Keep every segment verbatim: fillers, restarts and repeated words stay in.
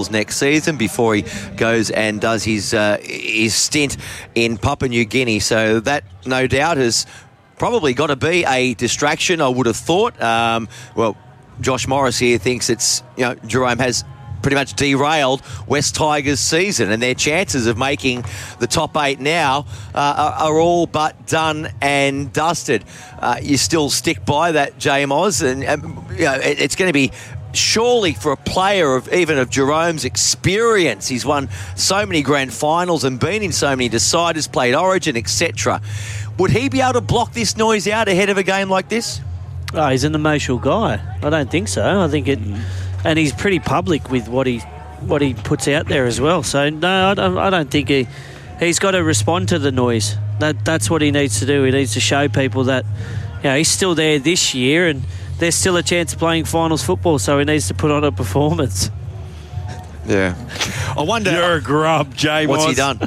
next season before he goes and does his uh, his stint in Papua New Guinea. So that, no doubt, has probably got to be a distraction, I would have thought. Um, well, Josh Morris here thinks it's, you know, Jerome has pretty much derailed West Tigers' season, and their chances of making the top eight now uh, are, are all but done and dusted. Uh, you still stick by that, J M Oz, and um, you know, it, it's going to be surely for a player of even of Jerome's experience. He's won so many grand finals and been in so many deciders, played Origin, et cetera. Would he be able to block this noise out ahead of a game like this? Oh, he's an emotional guy. I don't think so. I think it, and he's pretty public with what he what he puts out there as well. So no, I don't, I don't think he he's got to respond to the noise. That that's what he needs to do. He needs to show people that, you know, he's still there this year and there's still a chance of playing finals football, so he needs to put on a performance. Yeah. I wonder... You're a grub, James. What's he done?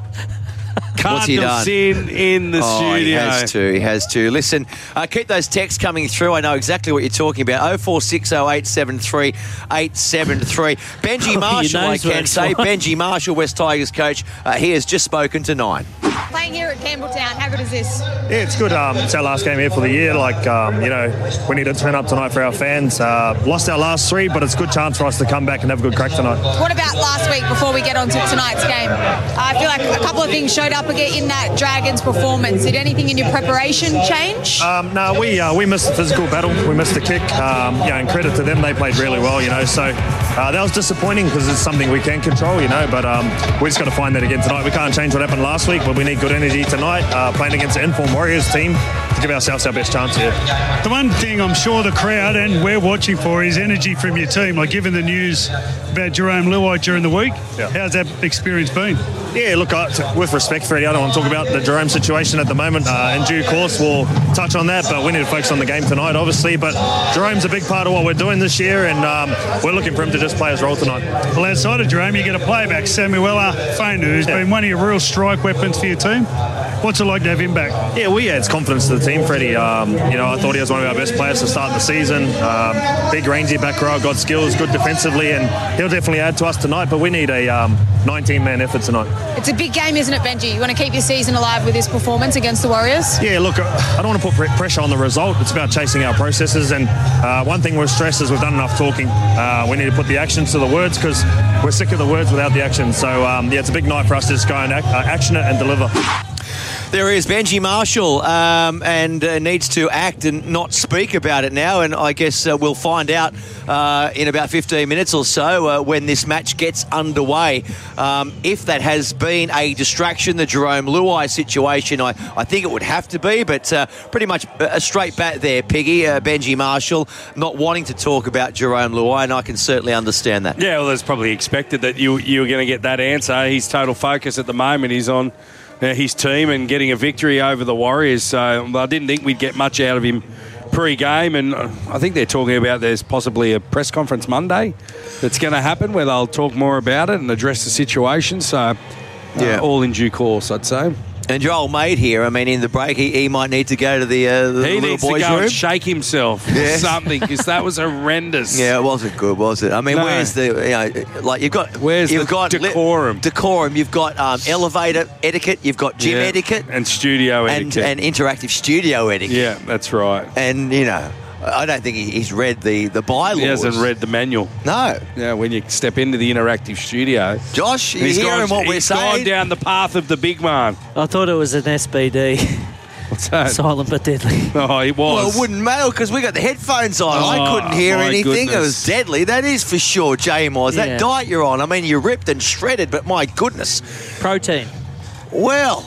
What's he done? In, in the oh, studio. He has to. He has to. Listen, uh, keep those texts coming through. I know exactly what you're talking about. oh four six oh, eight seven three, eight seven three. Benji Marshall, I can say. Benji Marshall, West Tigers coach. Uh, he has just spoken to Nine. Playing here at Campbelltown, how good is this? Yeah, it's good. Um, it's our last game here for the year. Like, um, you know, we need to turn up tonight for our fans. Uh, lost our last three, but it's a good chance for us to come back and have a good crack tonight. What about last week before we get on to tonight's game? Uh, I feel like a couple of things showed up again in that Dragons performance. Did anything in your preparation change? Um, no, we uh, we missed the physical battle. We missed the kick. Um, you know, and credit to them, they played really well, you know. So uh, that was disappointing because it's something we can control, you know. But um, we just got to find that again tonight. We can't change what happened last week, but we need good energy tonight, uh, playing against the Inform Warriors team to give ourselves our best chance here. The one thing I'm sure the crowd and we're watching for is energy from your team. Like, given the news about Jerome Luai during the week, yeah. How's that experience been? Yeah, look, uh, with respect, Freddie, I don't want to talk about the Jerome situation at the moment. Uh, in due course, we'll touch on that, but we need to focus on the game tonight, obviously. But Jerome's a big part of what we're doing this year, and um, we're looking for him to just play his role tonight. Well, outside of Jerome, you get a playback, Samuela Fainu, who's yeah. been one of your real strike weapons for your team. What's it like to have him back? Yeah, we adds confidence to the team, Freddie. Um, you know, I thought he was one of our best players to start the season. Um, big rangy back row, got skills, good defensively, and he'll definitely add to us tonight. But we need a um, nineteen-man effort tonight. It's a big game, isn't it, Benji? You want to keep your season alive with this performance against the Warriors? Yeah, look, I don't want to put pressure on the result. It's about chasing our processes. And uh, one thing we're stressed is we've done enough talking. Uh, we need to put the actions to the words because we're sick of the words without the action. So, um, yeah, it's a big night for us to just go and act, uh, action it and deliver. There is Benji Marshall, um, and uh, needs to act and not speak about it now. And I guess uh, we'll find out uh, in about fifteen minutes or so uh, when this match gets underway. Um, if that has been a distraction, the Jerome Luai situation, I, I think it would have to be, but uh, pretty much a straight bat there, Piggy. Uh, Benji Marshall not wanting to talk about Jerome Luai, and I can certainly understand that. Yeah, well, it's probably expected that you, you were going to get that answer. His total focus at the moment is on Uh, his team and getting a victory over the Warriors. So I didn't think we'd get much out of him pre-game, and I think they're talking about there's possibly a press conference Monday that's going to happen where they'll talk more about it and address the situation. So uh, yeah, all in due course, I'd say. And your old mate here, I mean, in the break, he, he might need to go to the, uh, the he little needs boys' to go room. And shake himself yeah. or something, because that was horrendous. Yeah, it wasn't good, was it? I mean, no. where's the, you know, like you've got, where's you've the got decorum? Li- decorum. You've got um, elevator etiquette. You've got gym yeah. etiquette and studio and, etiquette and interactive studio etiquette. Yeah, that's right. And you know, I don't think he's read the, the bylaws. He hasn't read the manual. No. Yeah, when you step into the interactive studio. Josh, you hearing what we're saying? He's gone down the path of the big man. I thought it was an S B D. What's that? Silent but deadly. Oh, it was. Well, it wouldn't matter because we got the headphones on. Oh, I couldn't hear anything. Goodness. It was deadly. That is for sure, J M Oz. Yeah. That diet you're on, I mean, you're ripped and shredded, but my goodness. Protein. Well,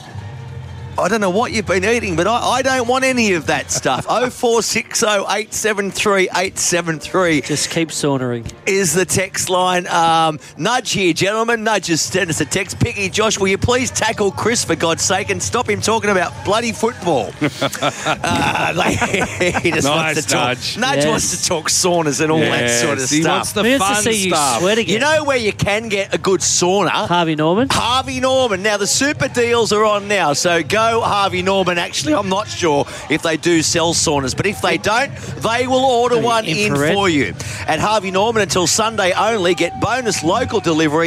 I don't know what you've been eating, but I, I don't want any of that stuff. oh four six oh, eight seven three, eight seven three. Just keep saunering. Is the text line. Um, nudge here, gentlemen. Nudge, just send us a text. Piggy, Josh, will you please tackle Chris for God's sake and stop him talking about bloody football? uh, like, he just nice wants to talk. nudge. Nudge yes. wants to talk saunas and all yes. that sort of he stuff. Wants the he fun wants to see stuff. You sweat again. You know where you can get a good sauna? Harvey Norman. Harvey Norman. Now, the super deals are on now, so go know Harvey Norman, actually, I'm not sure if they do sell saunas, but if they don't, they will order one in Infrared. for you. At Harvey Norman until Sunday only, get bonus local delivery